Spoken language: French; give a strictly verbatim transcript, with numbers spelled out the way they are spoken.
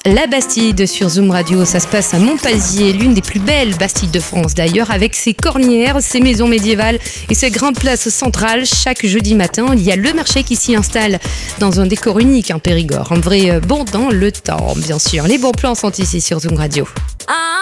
La Bastide sur Zoom Radio, ça se passe à Montpazier, l'une des plus belles Bastilles de France d'ailleurs, avec ses cornières, ses maisons médiévales et ses grandes places centrales. Chaque jeudi matin, il y a le marché qui s'y installe dans un décor unique, en Périgord. Un vrai bond dans le temps, bien sûr. Les bons plans sont ici sur Zoom Radio.